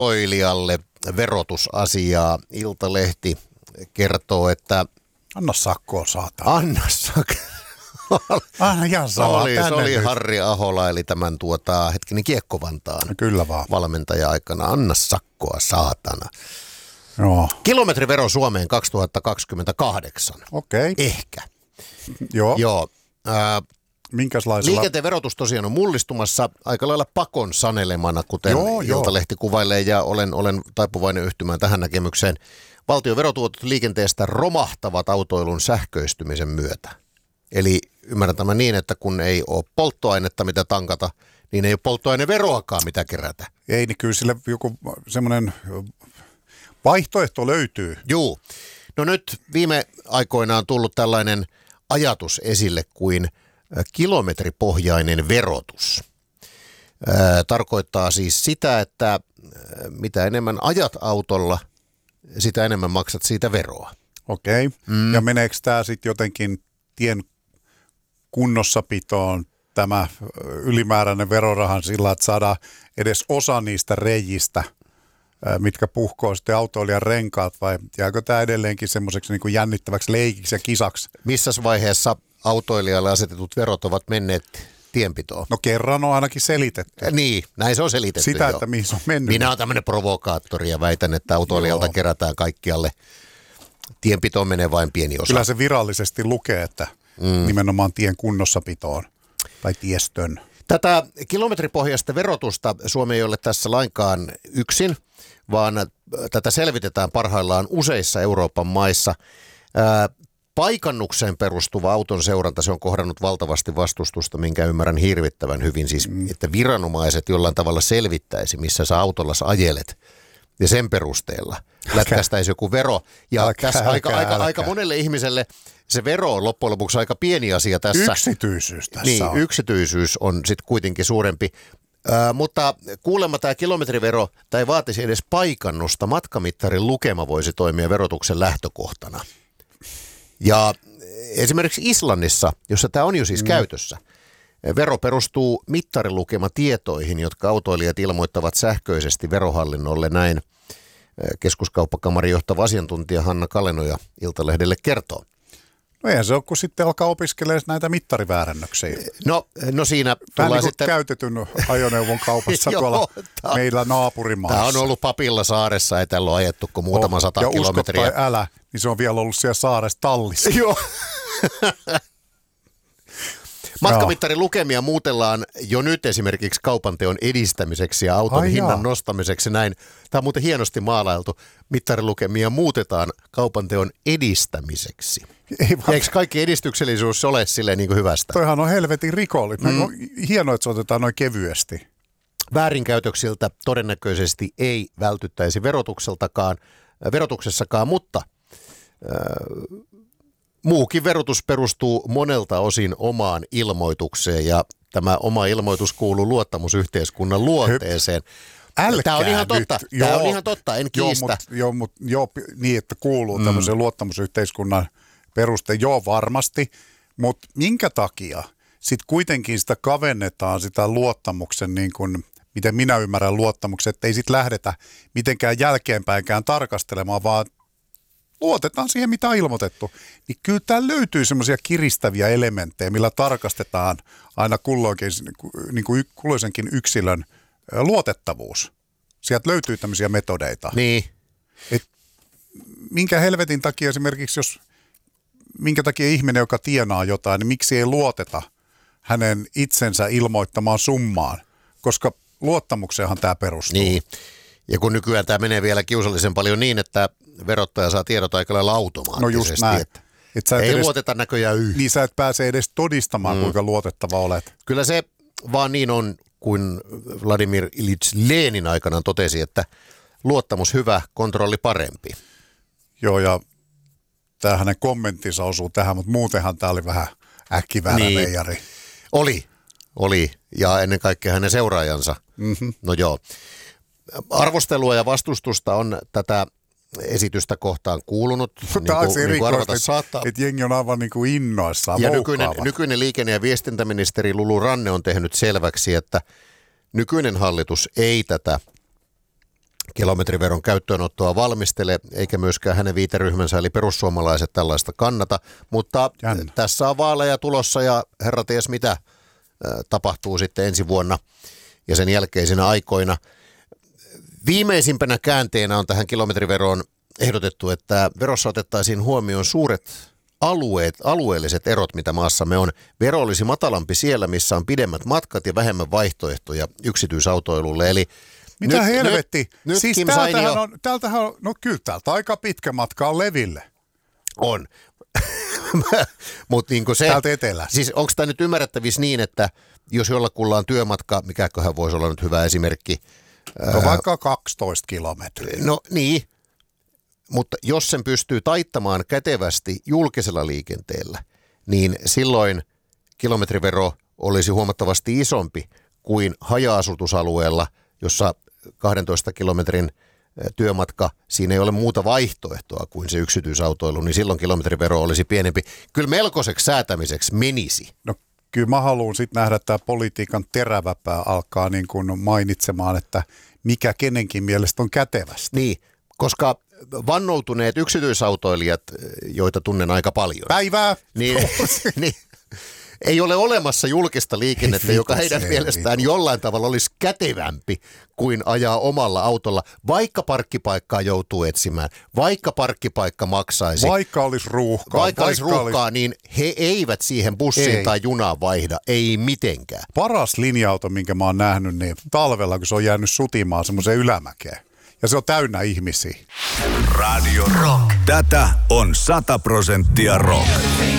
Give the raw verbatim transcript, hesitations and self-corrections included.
autoilijalle verotusasiaa. Iltalehti kertoo, että... Anna sakkoa, saatana. Anna sakkoa. Anna ihan se oli, se oli Harri Ahola, eli tämän tuota, hetkinen Kiekko-Vantaan no, kyllä vaan. valmentaja-aikana. Anna sakkoa, saatana. Joo. Kilometrivero Suomeen kaksituhattakaksikymmentäkahdeksan. Okei. Okay. Ehkä. Joo. Joo. Äh, Minkälaisella? Liikenteen verotus tosiaan on mullistumassa aika lailla pakon sanelemana, kuten joo, Iltalehti joo. kuvailee, ja olen, olen taipuvainen yhtymään tähän näkemykseen. Valtion verotuotot liikenteestä romahtavat autoilun sähköistymisen myötä. Eli ymmärrän tämän niin, että kun ei ole polttoainetta, mitä tankata, niin ei ole polttoaineveroakaan, mitä kerätä. Ei, niin kyllä sille joku semmoinen vaihtoehto löytyy. Juu. No nyt viime aikoina on tullut tällainen ajatus esille kuin kilometripohjainen verotus. Ää, tarkoittaa siis sitä, että mitä enemmän ajat autolla, sitä enemmän maksat siitä veroa. Okei. Okay. Mm. Ja meneekö tämä sitten jotenkin tien kunnossapitoon tämä ylimääräinen verorahan sillä, että saadaan edes osa niistä reijistä, mitkä puhkoo sitten autoilijan renkaat, vai jääkö tämä edelleenkin semmoiseksi niin kuin jännittäväksi leikiksi ja kisaksi? Missäs vaiheessa autoilijalle asetetut verot ovat menneet tienpitoon? No kerran on ainakin selitetty. Ja niin, näin se on selitetty. Sitä, jo. Että mihin se on mennyt. Minä olen tämmöinen provokaattori ja väitän, että autoilijalta joo. kerätään kaikkialle. Tienpitoon menee vain pieni osa. Kyllä se virallisesti lukee, että mm. nimenomaan tien kunnossapitoon tai tiestön. Tätä kilometripohjaista verotusta Suomi ei ole tässä lainkaan yksin, vaan tätä selvitetään parhaillaan useissa Euroopan maissa. Ää, paikannukseen perustuva auton seuranta, se on kohdannut valtavasti vastustusta, minkä ymmärrän hirvittävän hyvin. Siis, mm. että viranomaiset jollain tavalla selvittäisi, missä sä autolla sä ajelet. Ja sen perusteella lätkästäisi joku vero. Ja älkä, tässä älkä, aika, älkä. Aika, aika monelle ihmiselle se vero on loppujen lopuksi aika pieni asia tässä. Yksityisyys tässä niin, on. Yksityisyys on sitten kuitenkin suurempi. Äh, mutta kuulemma tämä kilometrivero, tämä ei vaatisi edes paikannusta. Matkamittarin lukema voisi toimia verotuksen lähtökohtana. Ja esimerkiksi Islannissa, jossa tämä on jo siis mm. käytössä, vero perustuu mittarilukematietoihin, jotka autoilijat ilmoittavat sähköisesti verohallinnolle, näin Keskuskauppakamarin johtava asiantuntija Hanna Kalenoja Iltalehdelle kertoo. No eihän se ole, kun sitten alkaa opiskelemaan näitä mittariväärännöksiä. No, no siinä tullaan niin sitten... käytetyn ajoneuvon kaupassa tuolla Joo, meillä naapurimaassa. Tämä on ollut Papilla saaressa, ei tällä ole ajettu kuin muutama oh, sata ja kilometriä. Ja usko tai älä, niin se on vielä ollut siellä saaressa tallissa. Joo. Matkamittarin lukemia muutellaan jo nyt esimerkiksi kaupanteon edistämiseksi ja auton Ai hinnan jaa. nostamiseksi. Näin. Tämä on muuten hienosti maalailtu. Mittarilukemia muutetaan kaupanteon edistämiseksi. Ei vaan... Eikö kaikki edistyksellisuus ole silleen niin kuin hyvästä? Toihan on helvetin rikollinen. Mm. Hienoa, että se otetaan noin kevyesti. Väärinkäytöksiltä todennäköisesti ei vältyttäisi verotukseltakaan, verotuksessakaan, mutta... Äh, Muukin verotus perustuu monelta osin omaan ilmoitukseen ja tämä oma ilmoitus kuuluu luottamusyhteiskunnan luonteeseen. Älkää Tämä on ihan totta, nyt. Tämä joo, on ihan totta, en kiistä. Joo, mutta joo, niin, että kuuluu mm. tämmöisen luottamusyhteiskunnan peruste, joo varmasti, mutta minkä takia sitten kuitenkin sitä kavennetaan sitä luottamuksen, niin kuin, miten minä ymmärrän luottamuksen, että ei sitten lähdetä mitenkään jälkeenpäinkään tarkastelemaan, vaan luotetaan siihen, mitä on ilmoitettu, niin kyllä täällä löytyy semmoisia kiristäviä elementtejä, millä tarkastetaan aina kulloinkin, niin kuin kulloisenkin yksilön luotettavuus. Sieltä löytyy tämmöisiä metodeita. Niin. Et minkä helvetin takia esimerkiksi, jos minkä takia ihminen, joka tienaa jotain, niin miksi ei luoteta hänen itsensä ilmoittamaan summaan, koska luottamukseenhan tämä perustuu. Niin. Ja kun nykyään tämä menee vielä kiusallisen paljon niin, että verottaja saa tiedot aika lailla automaattisesti. No just näin. Että et sä ei edes, luoteta näköjään yhtään. Niin sä et pääse edes todistamaan, mm. kuinka luotettava olet. Kyllä se vaan niin on, kuin Vladimir Iljitš Lenin aikanaan totesi, että luottamus hyvä, kontrolli parempi. Joo, ja tämä hänen kommenttinsa osuu tähän, mutta muutenhan tämä oli vähän äkkiväärä niin. veijari. Oli, oli. Ja ennen kaikkea hänen seuraajansa. Mm-hmm. No joo. Arvostelua ja vastustusta on tätä esitystä kohtaan kuulunut. Tämä on se erikoista, että et jengi on aivan niin kuin innoissaan, ja nykyinen, nykyinen liikenne- ja viestintäministeri Lulu Ranne on tehnyt selväksi, että nykyinen hallitus ei tätä kilometriveron käyttöönottoa valmistele, eikä myöskään hänen viiteryhmänsä eli perussuomalaiset tällaista kannata. Mutta Jännä. Tässä on vaaleja tulossa ja herra ties mitä tapahtuu sitten ensi vuonna ja sen jälkeisinä aikoina. Viimeisimpänä käänteenä on tähän kilometriveroon ehdotettu, että verossa otettaisiin huomioon suuret alueet, alueelliset erot, mitä maassamme on. Vero olisi matalampi siellä, missä on pidemmät matkat ja vähemmän vaihtoehtoja yksityisautoilulle. Eli mitä nyt, helvetti? Nyt, siis nyt täältähän on, täältähän on, no kyllä täältä aika pitkä matka on Leville. On. Mut niinku se, täältä etelästä. Siis onko tämä nyt ymmärrettävissä niin, että jos jollakulla on työmatka, mikäköhän voisi olla nyt hyvä esimerkki. No ää, vaikka kaksitoista kilometriä. No niin, mutta jos sen pystyy taittamaan kätevästi julkisella liikenteellä, niin silloin kilometrivero olisi huomattavasti isompi kuin haja-asutusalueella, jossa kahdentoista kilometrin työmatka, siinä ei ole muuta vaihtoehtoa kuin se yksityisautoilu, niin silloin kilometrivero olisi pienempi. Kyllä melkoiseksi säätämiseksi menisi. No kyllä mä haluan sitten nähdä, että tämä politiikan teräväpää alkaa niin kuin mainitsemaan, että mikä kenenkin mielestä on kätevästi. Niin, koska vannoutuneet yksityisautoilijat, joita tunnen aika paljon. Päivää! Niin, niin ei ole olemassa julkista liikennettä, joka heidän mielestään jollain tavalla olisi kätevämpi kuin ajaa omalla autolla, vaikka parkkipaikkaa joutuu etsimään, vaikka parkkipaikka maksaisi. Vaikka olisi ruuhkaa. Vaikka, vaikka olisi ruuhkaa, olisi... niin he eivät siihen bussiin ei. tai junaan vaihda, ei mitenkään. Paras linja-auto, minkä mä oon nähnyt, niin talvella, kun se on jäänyt sutimaan semmoiseen ylämäkeen. Ja se on täynnä ihmisiä. Radio Rock. Tätä on sata prosenttia rock.